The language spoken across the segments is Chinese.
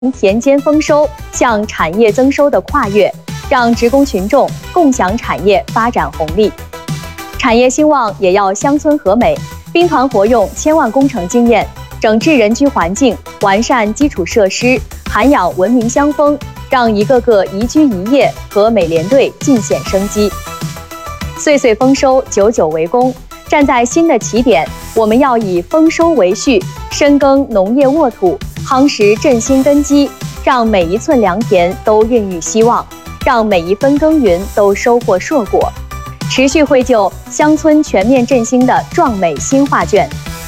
田间丰收向产业增收的跨越，让职工群众共享产业发展红利。产业兴旺也要乡村和美，兵团活用千万工程经验，整治人居环境，完善基础设施，涵养文明乡风，让一个个宜居宜业和美联队尽显生机。岁岁丰收，久久为功。站在新的起点，我们要以丰收为序，深耕农业沃土，夯实振兴根基，让每一寸良田都孕育希望，让每一分耕耘都收获硕果，持续绘就乡村全面振兴的壮美新画卷。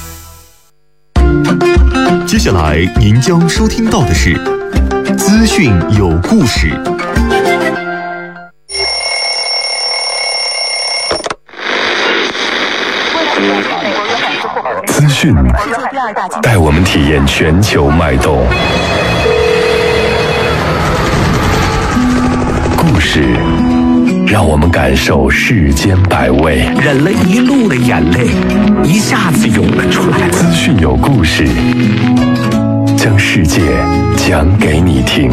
接下来您将收听到的是资讯有故事。 资讯带我们体验全球脉动，故事让我们感受世间百味。 忍了一路的眼泪，一下子涌了出来。 资讯有故事，将世界讲给你听。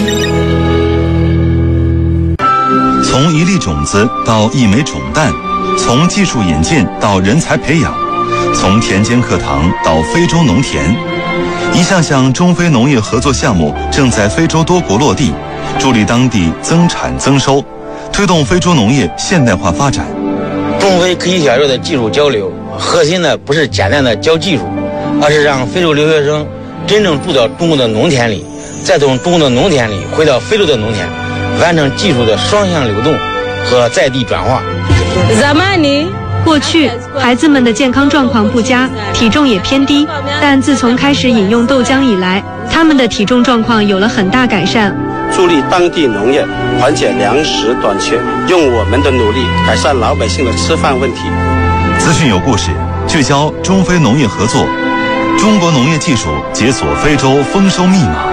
从一粒种子到一枚种蛋，从技术引进到人才培养，从田间课堂到非洲农田，一项项中非农业合作项目正在非洲多国落地，助力当地增产增收，推动非洲农业现代化发展。 中非科技小学的技术交流，核心呢不是简单的教技术，而是让非洲留学生真正住到中国的农田里，再从中国的农田里回到非洲的农田，完成技术的双向流动和在地转化。 过去孩子们的健康状况不佳，体重也偏低，但自从开始饮用豆浆以来，他们的体重状况有了很大改善。 助力当地农业缓解粮食短缺，用我们的努力改善老百姓的吃饭问题。 资讯有故事，聚焦中非农业合作，中国农业技术解锁非洲丰收密码。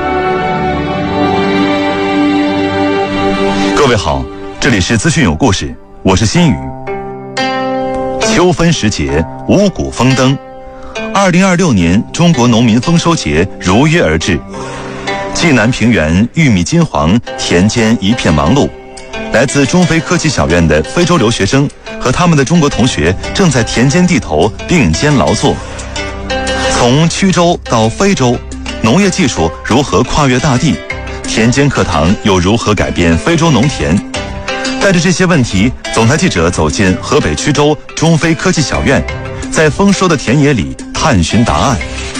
各位好，这里是资讯有故事，我是新宇。秋分时节，五谷丰登。2026年中国农民丰收节如约而至，冀南平原玉米金黄，田间一片忙碌。来自中非科技小院的非洲留学生和他们的中国同学正在田间地头并肩劳作。从曲州到非洲，农业技术如何跨越大地？田间课堂又如何改变非洲农田？带着这些问题，总台记者走进河北曲州中非科技小院，在丰收的田野里探寻答案。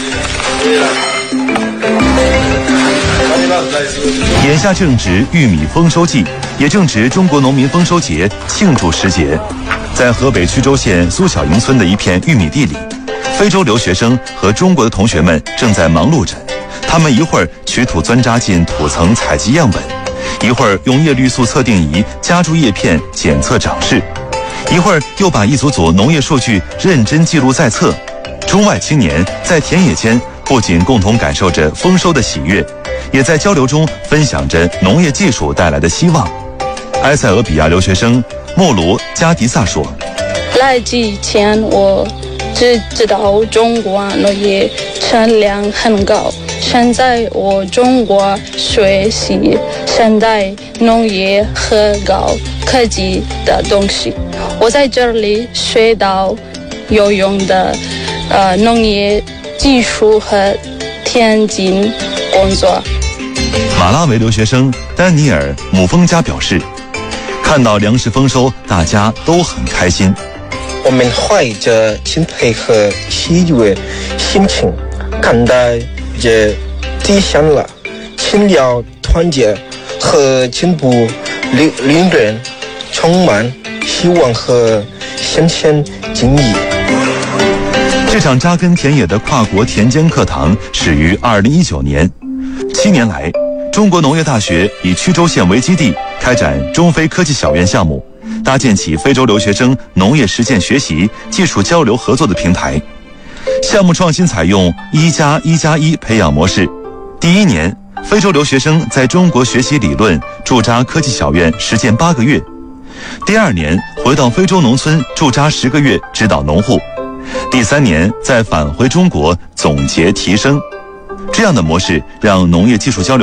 眼下正值玉米丰收季，也正值中国农民丰收节庆祝时节。在河北曲州县苏小营村的一片玉米地里，非洲留学生和中国的同学们正在忙碌着。他们一会儿取土钻扎进土层采集样本，一会儿用叶绿素测定仪夹住叶片检测长势，一会儿又把一组组农业数据认真记录在册。中外青年在田野间不仅共同感受着丰收的喜悦，也在交流中分享着农业技术带来的希望。埃塞俄比亚留学生莫卢加迪萨说： 来之前我只知道中国农业产量很高，现在我中国学习现代农业和高科技的东西。我在这里学到有用的农业技术和田间工作。 马拉维留学生丹尼尔姆丰加表示，看到粮食丰收，大家都很开心。 我们怀着钦佩和喜悦心情看待这体现了勤劳团结和进步理念，充满希望和新鲜经历。 这场扎根田野的跨国田间课堂始于2019年，7年来，中国农业大学以曲州县为基地，开展中非科技小院项目，搭建起非洲留学生农业实践学习、技术交流合作的平台。项目创新采用1+1+1培养模式。第1年，非洲留学生在中国学习理论，驻扎科技小院实践8个月。第2年，回到非洲农村驻扎10个月，指导农户。第3年再返回中国总结提升。 这样的模式让农业技术交流